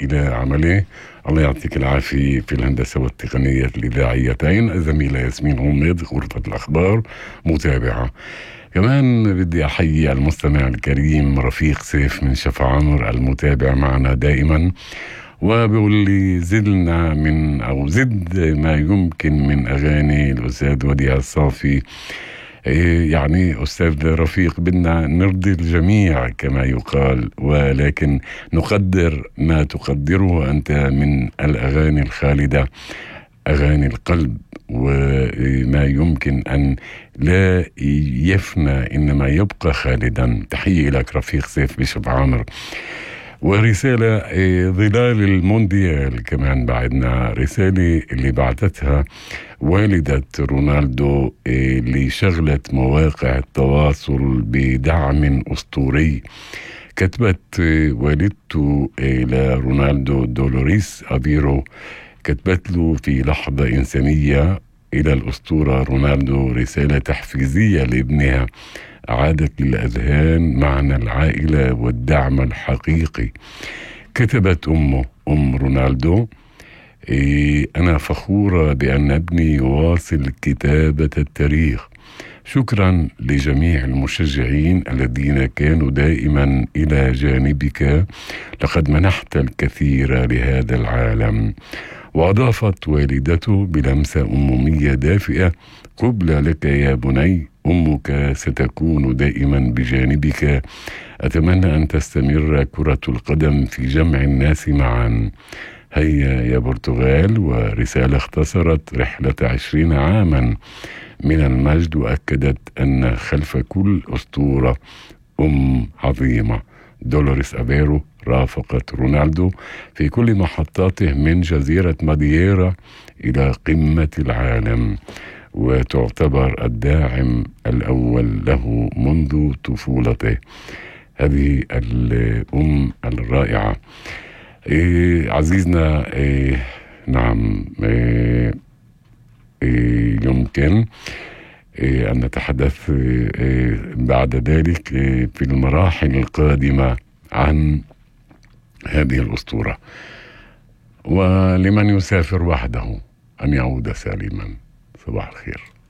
إلى عمله. الله يعطيك العافية في الهندسة والتقنية الإذاعيتين الزميلة ياسمين غميد، غرفة الأخبار متابعة. كمان بدي أحيي المستمع الكريم رفيق سيف من شفا عمر المتابع معنا دائما، وبيقول لي زدنا من أو زد ما يمكن من أغاني الأستاذ وديع الصافي. يعني أستاذ رفيق، بدنا نرضي الجميع كما يقال، ولكن نقدر ما تقدره أنت من الأغاني الخالدة، أغاني القلب، وما يمكن أن لا يفنى إنما يبقى خالدا. تحية لك رفيق سيف بشب عامر. ورسالة ظلال المونديال كمان بعدنا، رسالة اللي بعثتها والدة رونالدو اللي شغلت مواقع التواصل بدعم أسطوري. كتبت والدته لرونالدو دولوريس أفيرو، كتبت له في لحظة إنسانية إلى الأسطورة رونالدو رسالة تحفيزية لابنها أعادت للأذهان معنى العائلة والدعم الحقيقي. كتبت أم رونالدو: أنا فخورة بأن ابني يواصل كتابة التاريخ. شكرا لجميع المشجعين الذين كانوا دائما إلى جانبك، لقد منحت الكثير لهذا العالم. وأضافت والدته بلمسة أمومية دافئة: قبل لك يا بني، أمك ستكون دائما بجانبك. أتمنى أن تستمر كرة القدم في جمع الناس معا. هيا يا برتغال. ورسالة اختصرت رحلة 20 عاما من المجد، وأكدت أن خلف كل أسطورة عظيمة. دولوريس أفيرو رافقت رونالدو في كل محطاته من جزيرة مادييرا إلى قمة العالم، وتعتبر الداعم الأول له منذ طفولته. هذه الأم الرائعة. عزيزنا، نعم، يمكن أن نتحدث بعد ذلك في المراحل القادمة عن هذه الأسطورة. ولمن يسافر وحده أن يعود سالما. صباح الخير.